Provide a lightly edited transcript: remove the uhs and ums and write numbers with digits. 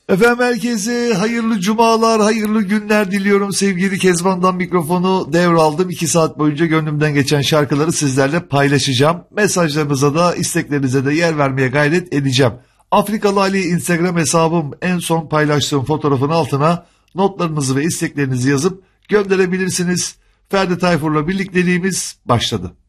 Efendim herkese hayırlı cumalar, hayırlı günler diliyorum. Sevgili Kezban'dan mikrofonu devraldım. 2 saat boyunca gönlümden geçen şarkıları sizlerle paylaşacağım. Mesajlarınıza da isteklerinize de yer vermeye gayret edeceğim. Afrikalı Ali Instagram hesabım, en son paylaştığım fotoğrafın altına notlarınızı ve isteklerinizi yazıp gönderebilirsiniz. Ferdi Tayfur'la birlikteliğimiz başladı.